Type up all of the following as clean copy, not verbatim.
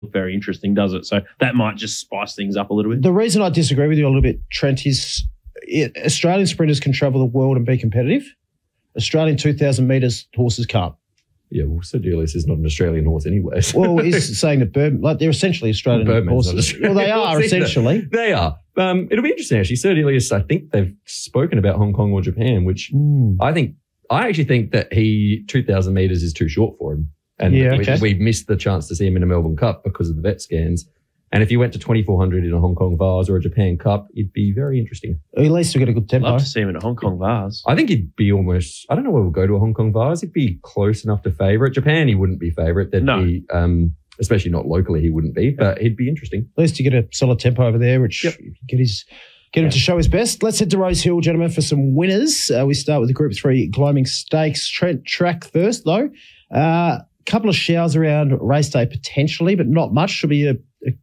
look very interesting, does it? So that might just spice things up a little bit. The reason I disagree with you a little bit, Trent, is Australian sprinters can travel the world and be competitive. Australian 2,000 metres horses can't. Yeah, well, Sir Delius is not an Australian horse anyway. So. Well, he's saying that they're essentially Australian horses. Well, they are, essentially. They are. It'll be interesting, actually. Sir Delius, I think they've spoken about Hong Kong or Japan, which I actually think that 2,000 metres is too short for him. And we missed the chance to see him in a Melbourne Cup because of the vet scans. And if you went to 2,400 in a Hong Kong Vase or a Japan Cup, it'd be very interesting. At least we got a good tempo. I'd love to see him in a Hong Kong Vase. I think he'd be almost, I don't know where we'll go to a Hong Kong Vase. He'd be close enough to favourite. Japan, he wouldn't be favourite. There'd be, especially not locally, he wouldn't be, but he'd be interesting. At least you get a solid tempo over there, which get him to show his best. Let's head to Rose Hill, gentlemen, for some winners. We start with the Group 3 Gloaming Stakes. Trent, track first, though. Couple of showers around race day potentially, but not much. Should be a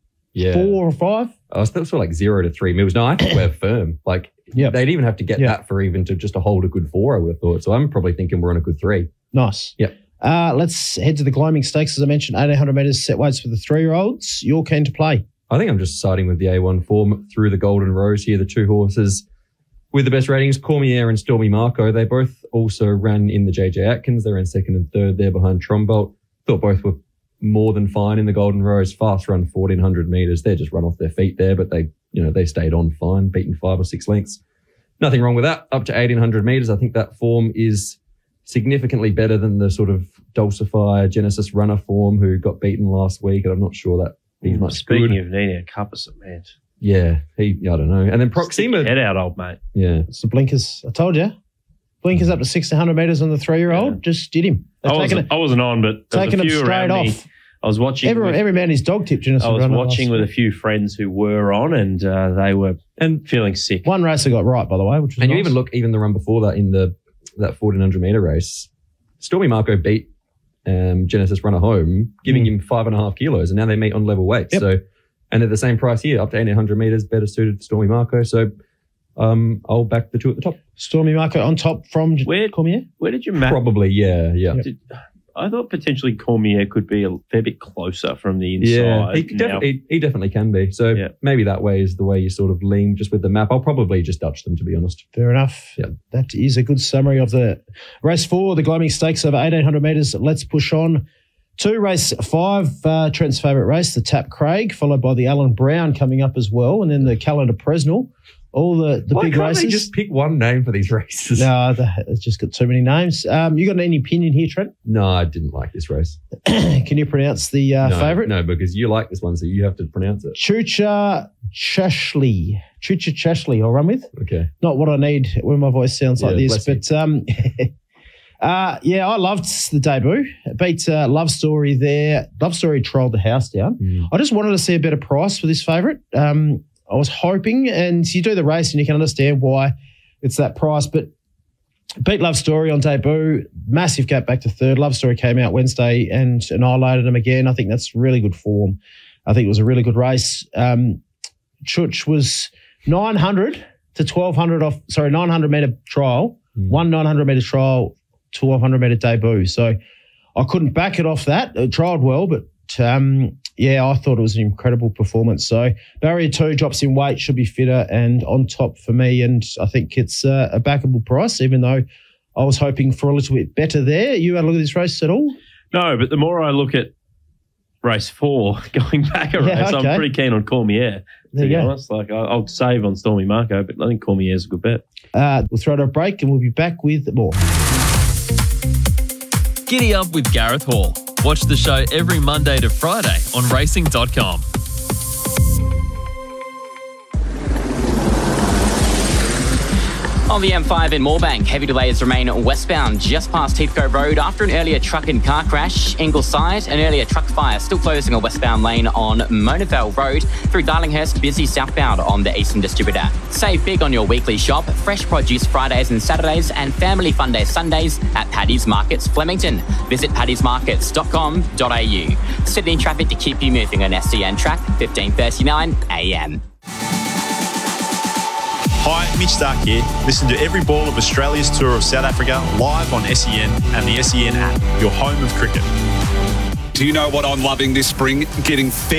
4 or 5. I was sort of like 0 to 3 mils. No, I think we're firm. Like they'd even have to get that for even to just to hold a good 4, I would have thought. So I'm probably thinking we're on a good 3. Nice. Yep. Let's head to the Gloaming Stakes. As I mentioned, 1,800 metres set weights for the 3-year-olds. You're keen to play? I think I'm just siding with the A1 form through the Golden Rose here. The two horses with the best ratings, Cormier and Stormy Marco. They both also ran in the JJ Atkins. They ran second and third there behind Trombolt. Thought both were more than fine in the Golden Rose. Fast run 1,400 metres. They just run off their feet there, but they stayed on fine, beaten 5 or 6 lengths. Nothing wrong with that. Up to 1,800 metres. I think that form is significantly better than the sort of Dulcify Genesis runner form who got beaten last week. And I'm not sure that he's much Speaking good. of needing a cup of cement. Yeah, I don't know. And then Proxima. Head out, old mate. Yeah. It's the blinkers. I told you. Blinkers up to 1,600 metres on the 3-year-old. Yeah. Just did him. I wasn't on, but taking him straight off. I was watching. Every man is dog tipped. I was watching with a few friends who were on, and they were feeling sick. One race I got right, by the way, which was and nice. You even the run before that in that 1,400 metre race, Stormy Marco beat Genesis Runner home, giving him 5.5 kilos, and now they meet on level weight. Yep. So, and at the same price here, up to 1,800 metres, better suited for Stormy Marco. So, I'll back the two at the top. Stormy Marco on top from Cormier? Where did you map? Probably, yeah. Yep. I thought potentially Cormier could be a fair bit closer from the inside. Yeah, he definitely can be. So maybe that way is the way you sort of lean just with the map. I'll probably just Dutch them, to be honest. Fair enough. Yeah. That is a good summary of the race 4, the Gloaming Stakes over 1,800 metres. Let's push on to race 5, Trent's favourite race, the Tap Craig, followed by the Alan Brown coming up as well, and then the Calendar Presnell. All the big races. Why can't they just pick one name for these races? No, it's just got too many names. You got any opinion here, Trent? No, I didn't like this race. Can you pronounce the favourite? No, because you like this one, so you have to pronounce it. Chucha Chashley. I'll run with. Okay. Not what I need when my voice sounds like this, but I loved the debut. It beat Love Story there. Love Story trolled the house down. I just wanted to see a better price for this favourite. I was hoping, and you do the race and you can understand why it's that price, but beat Love Story on debut, massive gap back to third. Love Story came out Wednesday and annihilated him again. I think that's really good form. I think it was a really good race. Chuch was 900 to 1,200 900 metre trial, 900 metre trial, 1,200 metre debut. So I couldn't back it off that. It trialled well, but I thought it was an incredible performance. So barrier 2 drops in weight, should be fitter and on top for me. And I think it's a backable price, even though I was hoping for a little bit better there. You had a look at this race at all? No, but the more I look at race 4, going back a race, I'm pretty keen on Cormier, to be honest. Like, I'll save on Stormy Marco, but I think Cormier's a good bet. We'll throw it a break and we'll be back with more. Giddy up with Gareth Hall. Watch the show every Monday to Friday on racing.com. On the M5 in Moorebank, heavy delays remain westbound just past Heathcote Road after an earlier truck and car crash. Ingleside, an earlier truck fire still closing a westbound lane on Monavale Road. Through Darlinghurst, busy southbound on the Eastern Distributor. Save big on your weekly shop. Fresh produce Fridays and Saturdays and Family Fun Day Sundays at Paddy's Markets Flemington. Visit paddysmarkets.com.au. Sydney traffic to keep you moving on SCN track, 15:39 a.m. Hi, Mitch Stark here. Listen to every ball of Australia's tour of South Africa live on SEN and the SEN app, your home of cricket. Do you know what I'm loving this spring? Getting fair